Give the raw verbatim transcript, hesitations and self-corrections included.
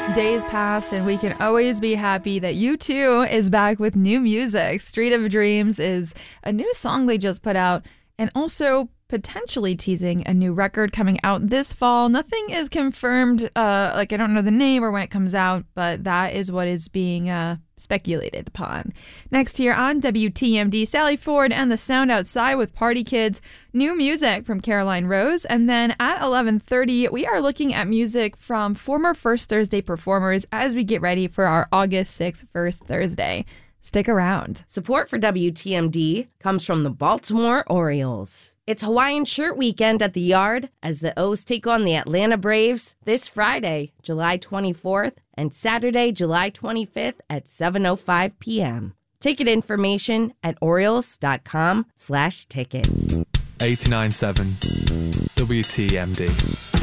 Days pass, and we can always be happy that U two is back with new music. Street of Dreams is a new song they just put out, and also potentially teasing a new record coming out this fall. Nothing is confirmed, uh, like I don't know the name or when it comes out, but that is what is being uh, speculated upon. Next here on W T M D, Sally Ford and the Sound Outside with Party Kids. New music from Caroline Rose. And then at eleven thirty, we are looking at music from former First Thursday performers as we get ready for our August sixth First Thursday. Stick around. Support for W T M D comes from the Baltimore Orioles. It's Hawaiian Shirt Weekend at the Yard as the O's take on the Atlanta Braves this Friday, July twenty-fourth, and Saturday, July twenty-fifth at seven oh five p.m. Ticket information at Orioles.com slash tickets. eighty-nine point seven W T M D.